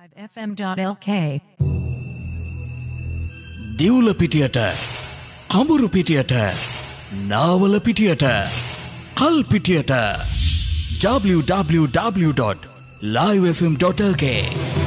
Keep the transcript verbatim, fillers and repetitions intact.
F M dot L K දිවුල පිටියට කඹුරු පිටියට Nawala පිටියට කල් පිටියට w w w dot live f m dot l k